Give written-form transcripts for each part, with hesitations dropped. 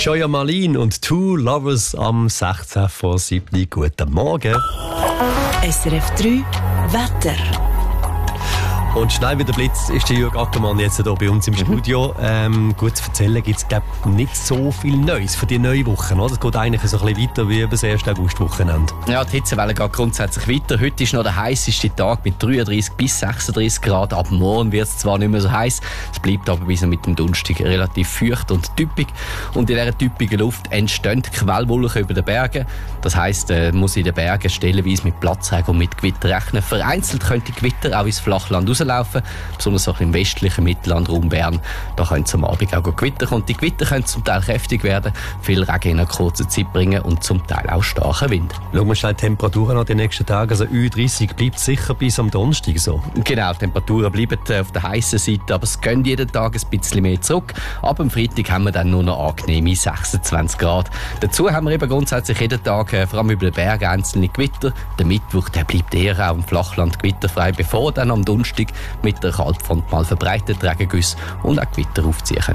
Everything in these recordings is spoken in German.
Joya Malin und Two Lovers am 16 vor 7. Guten Morgen. SRF 3 Wetter. Und schnell wie der Blitz ist der Jürg Ackermann jetzt hier bei uns im Studio. Gut zu erzählen gibt es nicht so viel Neues für die neue Woche. Oder? Es geht eigentlich so ein bisschen weiter wie das 1. August-Wochenende. Ja, die Hitzewelle geht grundsätzlich weiter. Heute ist noch der heisseste Tag mit 33 bis 36 Grad. Ab morgen wird es zwar nicht mehr so heiß, es bleibt aber bis mit dem Donnerstag relativ feucht und typig. Und in dieser typigen Luft entstehen Quellwolken über den Bergen. Das heisst, muss in den Bergen stellenweise mit Platzregen und mit Gewitter rechnen. Vereinzelt könnte Gewitter auch ins Flachland rauslaufen, besonders auch im westlichen Mittellandraum Bern. Da können zum Abend auch Gewitter kommen. Die Gewitter können zum Teil kräftig werden, viel Regen in einer kurzen Zeit bringen und zum Teil auch starken Wind. Schauen wir schnell die Temperaturen an die nächsten Tage. Also Ü30 bleibt sicher bis am Donnerstag so. Genau, die Temperaturen bleiben auf der heißen Seite, aber es geht jeden Tag ein bisschen mehr zurück. Ab dem Freitag haben wir dann nur noch angenehme 26 Grad. Dazu haben wir eben grundsätzlich jeden Tag, vor allem über den Bergen, einzelne Gewitter. Der Mittwoch, der bleibt eher auch im Flachland gewitterfrei, bevor dann am Donnerstag mit der Kaltfront mal verbreitet Regengüsse und auch Gewitter aufziehen können.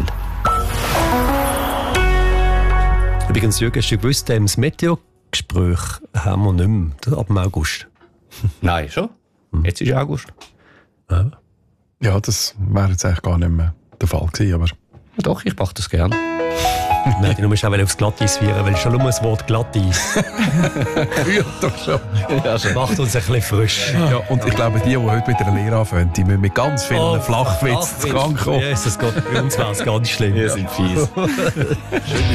Übrigens, Jürgen, hast du gewusst, das Meteo-Gespräch haben wir nicht mehr ab dem August? Nein, schon? Jetzt ist August. Ja, das wäre jetzt eigentlich gar nicht mehr der Fall gewesen, aber... Doch, ich mache das gerne. Nein, du musst auch aufs Glatteis führen, weil schon nur das Wort Glatteis Ja, doch schon. Ja, schon. macht uns ein bisschen frisch. Ja, und ich glaube, die heute mit der Lehre anfangen, die müssen mit ganz vielen Flachwitz zu Gang kommen. Jesus Gott, bei uns wäre es ganz schlimm. Wir sind fies.